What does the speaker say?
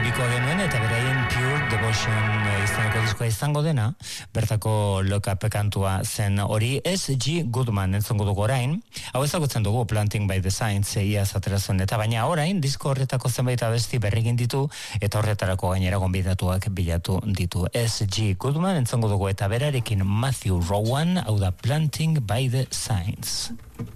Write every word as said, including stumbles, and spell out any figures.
publikoa genuen, eta beraien Pure Devotion izaneko diskoa izango dena, bertako Look Up kantua zen hori. S G Goodman entzongo dugu orain, hau ezagutzen dugu Planting by the Signs iaz atera zuen, eta baina orain disko horretako zenbait abesti berregin ditu, eta horretarako gainera gonbidatuak bilatu ditu. S G Goodman entzongo dugu, eta berarekin Matthew Rowan, hau da Planting by the Signs.